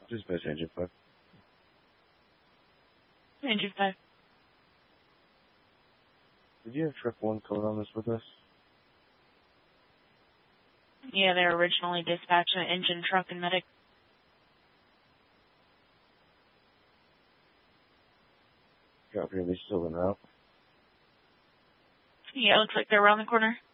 Dispatch Engine 5. Engine 5. Did you have truck 1 code on this with us? Yeah, they're originally dispatched an engine, truck, and medic. Copy, are they still en route? Yeah, looks like they're around the corner.